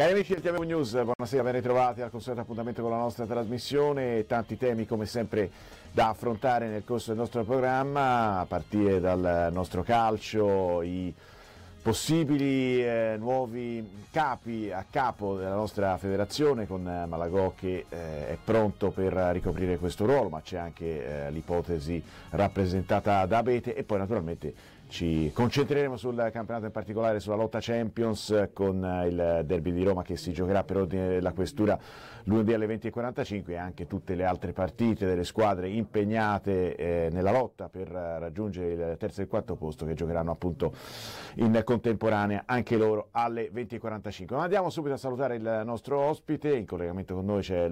Cari amici del TMU News, buonasera, ben ritrovati al consueto appuntamento con la nostra trasmissione. Tanti temi come sempre da affrontare nel corso del nostro programma, a partire dal nostro calcio, i possibili nuovi capi a capo della nostra federazione, con Malagò che è pronto per ricoprire questo ruolo, ma c'è anche l'ipotesi rappresentata da Abete, e poi naturalmente ci concentreremo sul campionato, in particolare sulla lotta Champions, con il derby di Roma che si giocherà per ordine della questura lunedì alle 20:45, e anche tutte le altre partite delle squadre impegnate nella lotta per raggiungere il terzo e il quarto posto, che giocheranno appunto in contemporanea anche loro alle 20:45. Ma andiamo subito a salutare il nostro ospite. In collegamento con noi c'è